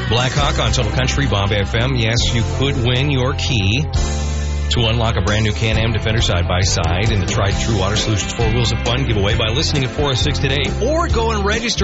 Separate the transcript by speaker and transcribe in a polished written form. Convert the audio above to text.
Speaker 1: Blackhawk on Total Country, Bob FM. Yes, you could win your key to unlock a brand new Can-Am Defender side-by-side in the Tried True Water Solutions 4 Wheels of Fun giveaway by listening at 406 today. Or go and register